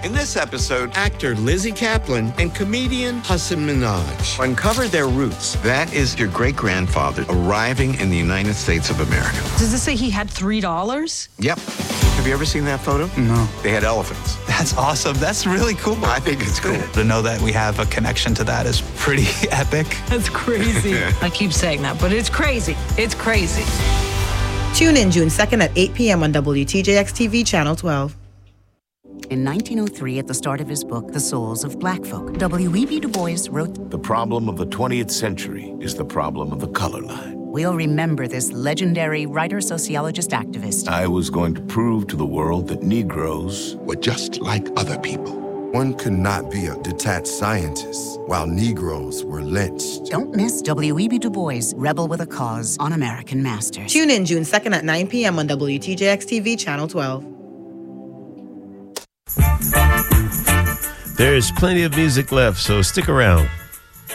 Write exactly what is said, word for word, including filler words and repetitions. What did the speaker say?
In this episode, actor Lizzie Kaplan and comedian Hassan Minhaj uncover their roots. That is your great-grandfather arriving in the United States of America. Does this say he had three dollars? Yep. Have you ever seen that photo? No. They had elephants. That's awesome. That's really cool. I think it's cool. To know that we have a connection to that is pretty epic. That's crazy. I keep saying that, but it's crazy. It's crazy. Tune in June second at eight p.m. on W T J X T V Channel twelve. In nineteen oh three, at the start of his book, The Souls of Black Folk, W E B Du Bois wrote, "The problem of the twentieth century is the problem of the color line." We'll remember this legendary writer, sociologist, activist. I was going to prove to the world that Negroes were just like other people. One could not be a detached scientist while Negroes were lynched. Don't miss W E B Du Bois, Rebel with a Cause, on American Masters. Tune in June second at nine p.m. on W T J X T V Channel twelve. There's plenty of music left, so stick around.